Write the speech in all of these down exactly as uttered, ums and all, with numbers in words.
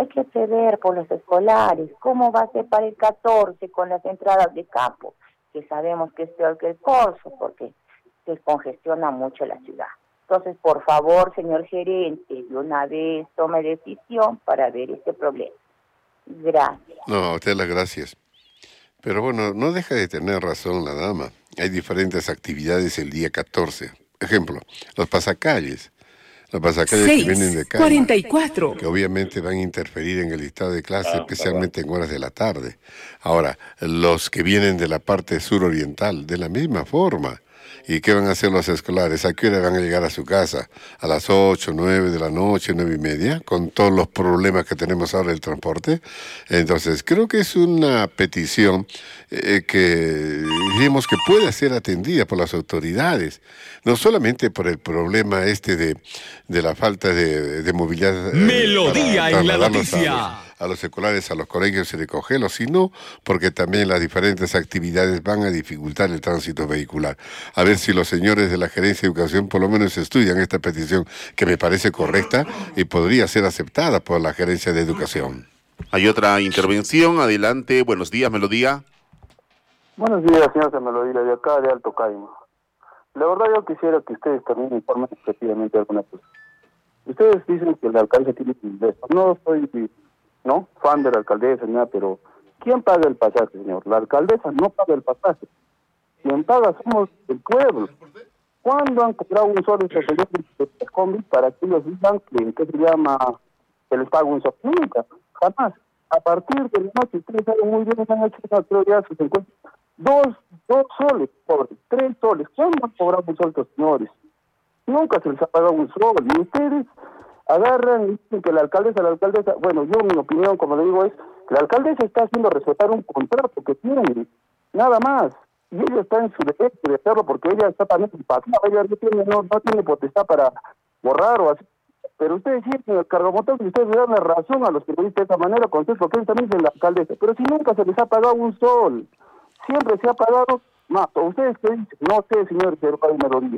hay que prever por los escolares. ¿Cómo va a ser para el catorce con las entradas de campo? Que sabemos que es peor que el corso, porque se congestiona mucho la ciudad. Entonces, por favor, señor gerente, de una vez tome decisión para ver este problema. Gracias. No, a usted las gracias. Pero bueno, no deja de tener razón la dama. Hay diferentes actividades el día catorce. Ejemplo, los pasacalles. Los pasacalles que vienen de Cali, cuarenta y cuatro. que obviamente van a interferir en el estado de clase, especialmente en horas de la tarde. Ahora, los que vienen de la parte suroriental, de la misma forma. ¿Y qué van a hacer los escolares? ¿A qué hora van a llegar a su casa? ¿A las ocho, nueve de la noche, nueve y media? Con todos los problemas que tenemos ahora del transporte. Entonces, creo que es una petición eh, que digamos que puede ser atendida por las autoridades. No solamente por el problema este de, de la falta de, de movilidad. Eh, Melodía en la noticia. A los, a los escolares, a los colegios y recogerlos, sino porque también las diferentes actividades van a dificultar el tránsito vehicular. A ver si los señores de la Gerencia de Educación por lo menos estudian esta petición, que me parece correcta y podría ser aceptada por la Gerencia de Educación. Hay otra intervención, adelante, buenos días, Melodía. Buenos días, señor Melodía, de acá de Alto Caimo. La verdad yo quisiera que ustedes también informen efectivamente alguna cosa. Ustedes dicen que la alcaldesa tiene ingresos. No soy no fan de la alcaldesa, nada, pero ¿quién paga el pasaje, señor? La alcaldesa no paga el pasaje. Quien paga somos el pueblo. ¿Cuándo han cobrado un solo estos señores de las combis para que ellos digan que, que se llama, que les paga un solo? Nunca, jamás. A partir de la noche, ustedes saben muy bien, han hecho una teoría, se encuentran dos, dos soles, pobres, tres soles. ¿Cuándo han cobrado un sol estos señores? Nunca se les ha pagado un sol. Y ustedes agarran y dicen que la alcaldesa, la alcaldesa, bueno, yo mi opinión, como le digo, es que la alcaldesa está haciendo respetar un contrato que tiene, nada más. Y ella está en su derecho de hacerlo porque ella está también impactada, ella no tiene, no, no tiene potestad para borrar o así. Pero ustedes sienten el cargomotor y ustedes le dan la razón a los periodistas de esa manera, con ustedes, porque ellos también dicen la alcaldesa. Pero si nunca se les ha pagado un sol, siempre se ha pagado más. ¿O ustedes qué dicen? No sé, señor Pedro Melodía.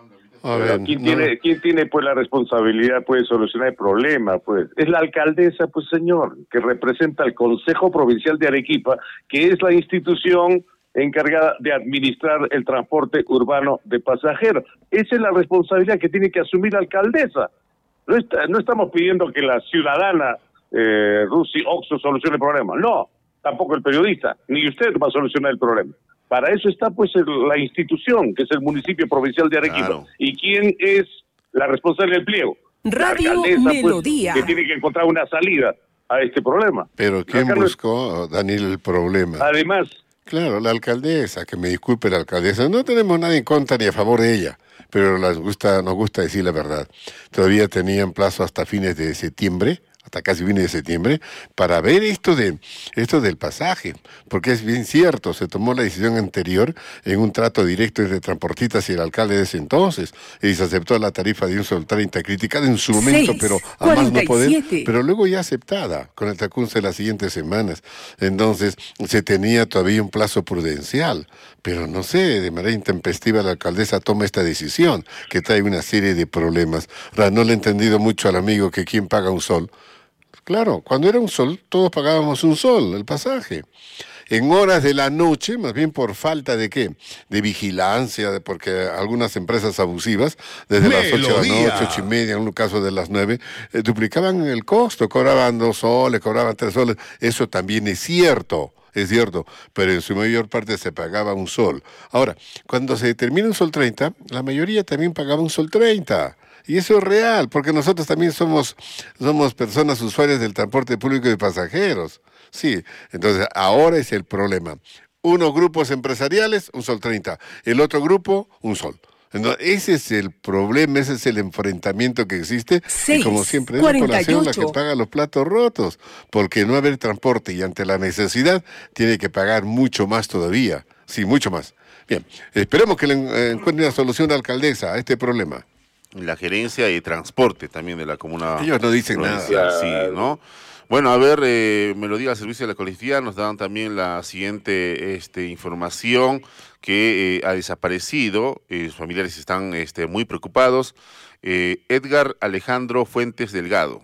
A ver, ¿Quién no. tiene, quién tiene pues la responsabilidad pues de solucionar el problema? Pues es la alcaldesa, pues señor, que representa al Consejo Provincial de Arequipa, que es la institución encargada de administrar el transporte urbano de pasajeros. Esa es la responsabilidad que tiene que asumir la alcaldesa. No, está, no estamos pidiendo que la ciudadana eh, Rusi Oxo solucione el problema. No, tampoco el periodista, ni usted va a solucionar el problema. Para eso está pues el, la institución, que es el municipio provincial de Arequipa. Claro. ¿Y quién es la responsable del pliego? Radio la Melodía. Pues, que tiene que encontrar una salida a este problema. Pero ¿quién Acá buscó, Daniel, el problema? Además... Claro, la alcaldesa, que me disculpe la alcaldesa, no tenemos nada en contra ni a favor de ella, pero nos gusta, nos gusta decir la verdad. Todavía tenían plazo hasta fines de septiembre, hasta casi fines de septiembre, para ver esto de esto del pasaje, porque es bien cierto, se tomó la decisión anterior en un trato directo entre transportistas y el alcalde de ese entonces, y se aceptó la tarifa de un sol treinta, criticada en su momento, seis, pero a más no poder, siete. pero luego ya aceptada con el transcurso de las siguientes semanas. Entonces, se tenía todavía un plazo prudencial, pero no sé, de manera intempestiva la alcaldesa toma esta decisión, que trae una serie de problemas. Ahora, no le he entendido mucho al amigo que quién paga un sol. Claro, cuando era un sol, todos pagábamos un sol, el pasaje. En horas de la noche, más bien por falta de qué, de vigilancia, de porque algunas empresas abusivas, desde Melodía. Las ocho de la noche, ocho y media, en un caso de las nueve, eh, duplicaban el costo, cobraban dos soles, cobraban tres soles. Eso también es cierto. Es cierto, pero en su mayor parte se pagaba un sol. Ahora, cuando se determina un sol treinta, la mayoría también pagaba un sol treinta. Y eso es real, porque nosotros también somos, somos personas usuarias del transporte público de pasajeros. Sí, entonces ahora es el problema. Unos grupos empresariales, un sol treinta. El otro grupo, un sol. Entonces, ese es el problema, ese es el enfrentamiento que existe. seis, y como siempre, es la población la que paga los platos rotos, porque no haber transporte y ante la necesidad tiene que pagar mucho más todavía. Sí, mucho más. Bien, esperemos que le eh, encuentre una solución a la alcaldesa a este problema. La gerencia y transporte también de la comuna. Ellos no dicen provincial, nada. Sí, ¿no? Bueno, a ver, eh, Melodía al servicio de la colectividad nos dan también la siguiente este, información que eh, ha desaparecido, eh, sus familiares están este, muy preocupados. Eh, Edgar Alejandro Fuentes Delgado,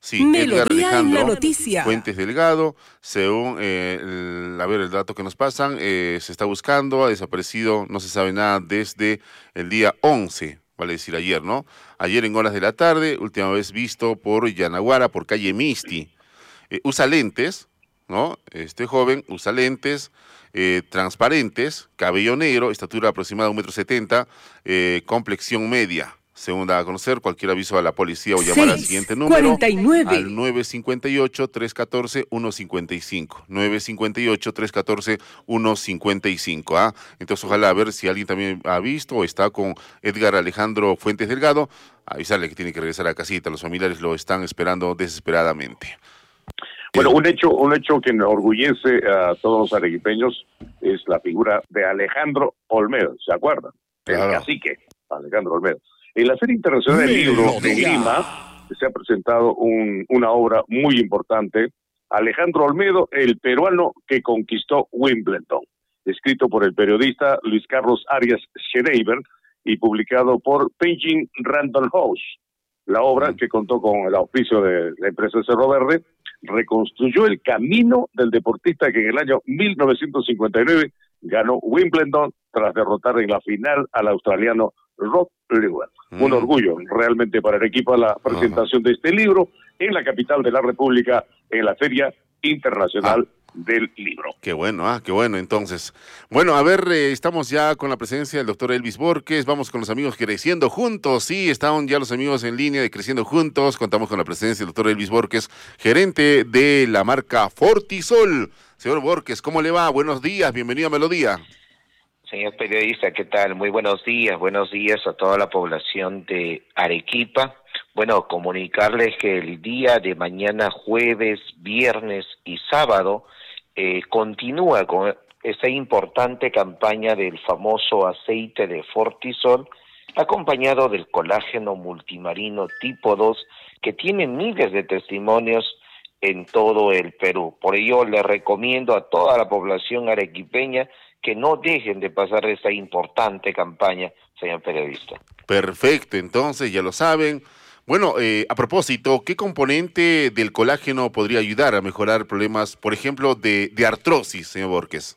Sí, Melodía Edgar en la Alejandro noticia. Fuentes Delgado, según, eh, el- a ver el dato que nos pasan, eh, se está buscando, ha desaparecido, no se sabe nada desde el día once, vale decir ayer, ¿no? Ayer en horas de la tarde, última vez visto por Yanaguara, por calle Misti. Eh, usa lentes, ¿no? Este joven usa lentes eh, transparentes, cabello negro, estatura aproximada de un metro setenta, eh, complexión media. Según da a conocer, cualquier aviso a la policía o llamar al siguiente número, al nueve cinco ocho, tres uno cuatro, uno cinco cinco. nueve cinco ocho, tres uno cuatro, uno cinco cinco. ¿ah? Entonces, ojalá a ver si alguien también ha visto o está con Edgar Alejandro Fuentes Delgado, avisarle que tiene que regresar a casita. Los familiares lo están esperando desesperadamente. Bueno, un hecho, un hecho que enorgullece a todos los arequipeños es la figura de Alejandro Olmedo, ¿se acuerdan? Claro. El cacique, Alejandro Olmedo. En la Feria Internacional del Libro de Lima se ha presentado un, una obra muy importante, Alejandro Olmedo, el peruano que conquistó Wimbledon, escrito por el periodista Luis Carlos Arias Schreiber y publicado por Penguin Random House. La obra, que contó con el auspicio de la empresa Cerro Verde, reconstruyó el camino del deportista que en el año mil novecientos cincuenta y nueve ganó Wimbledon tras derrotar en la final al australiano Rod Laver. Mm. Un orgullo realmente para el equipo la presentación uh-huh. de este libro en la capital de la República, en la Feria Internacional ah. del Libro. Qué bueno, ah, qué bueno entonces. Bueno, a ver, eh, estamos ya con la presencia del doctor Elvis Borges, vamos con los amigos Creciendo Juntos, sí, están ya los amigos en línea de Creciendo Juntos, contamos con la presencia del doctor Elvis Borges, gerente de la marca Fortisol. Señor Borges, ¿cómo le va? Buenos días, bienvenido a Melodía. Señor periodista, ¿qué tal? Muy buenos días, buenos días a toda la población de Arequipa. Bueno, comunicarles que el día de mañana, jueves, viernes y sábado, eh, continúa con esa importante campaña del famoso aceite de Fortisol, acompañado del colágeno multimarino tipo dos, que tiene miles de testimonios en todo el Perú. Por ello, le recomiendo a toda la población arequipeña que no dejen de pasar esta importante campaña, señor periodista. Perfecto, entonces ya lo saben. Bueno, eh, a propósito, ¿qué componente del colágeno podría ayudar a mejorar problemas, por ejemplo, de, de artrosis, señor Borges?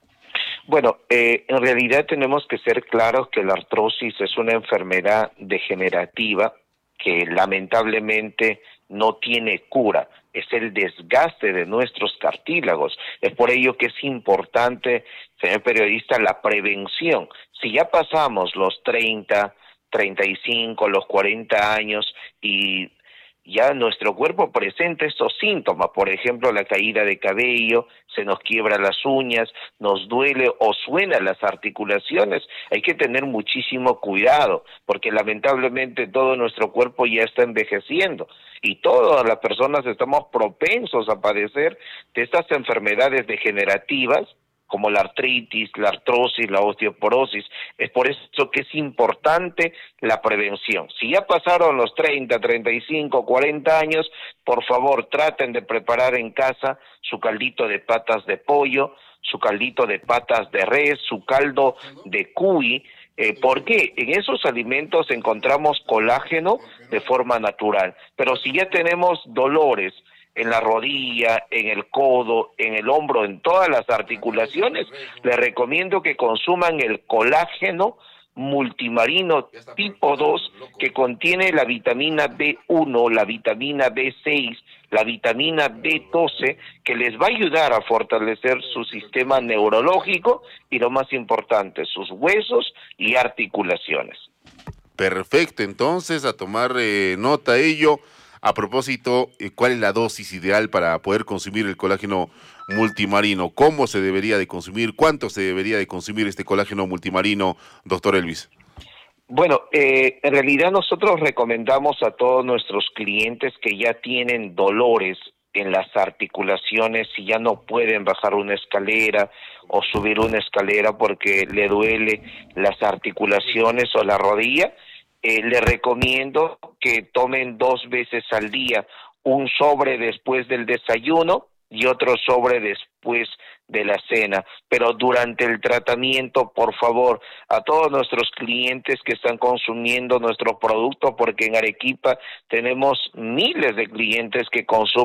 Bueno, eh, en realidad tenemos que ser claros que la artrosis es una enfermedad degenerativa que lamentablemente no tiene cura. Es el desgaste de nuestros cartílagos. Es por ello que es importante, señor periodista, la prevención. Si ya pasamos los treinta, treinta y cinco, los cuarenta años y ya nuestro cuerpo presenta estos síntomas, por ejemplo, la caída de cabello, se nos quiebra las uñas, nos duele o suenan las articulaciones, hay que tener muchísimo cuidado, porque lamentablemente todo nuestro cuerpo ya está envejeciendo y todas las personas estamos propensos a padecer de estas enfermedades degenerativas, como la artritis, la artrosis, la osteoporosis. Es por eso que es importante la prevención. Si ya pasaron los treinta, treinta y cinco, cuarenta años, por favor traten de preparar en casa su caldito de patas de pollo, su caldito de patas de res, su caldo de cuy, eh, porque en esos alimentos encontramos colágeno de forma natural. Pero si ya tenemos dolores en la rodilla, en el codo, en el hombro, en todas las articulaciones, les recomiendo que consuman el colágeno multimarino tipo dos, que contiene la vitamina B uno, la vitamina B seis, la vitamina B doce, que les va a ayudar a fortalecer su sistema neurológico y, lo más importante, sus huesos y articulaciones. Perfecto, entonces a tomar eh, nota de ello. A propósito, ¿cuál es la dosis ideal para poder consumir el colágeno multimarino? ¿Cómo se debería de consumir? ¿Cuánto se debería de consumir este colágeno multimarino, doctor Elvis? Bueno, eh, en realidad nosotros recomendamos a todos nuestros clientes que ya tienen dolores en las articulaciones, si ya no pueden bajar una escalera o subir una escalera porque le duele las articulaciones o la rodilla, Eh, le recomiendo que tomen dos veces al día un sobre después del desayuno y otro sobre después de la cena, pero durante el tratamiento, por favor, a todos nuestros clientes que están consumiendo nuestro producto, porque en Arequipa tenemos miles de clientes que consumen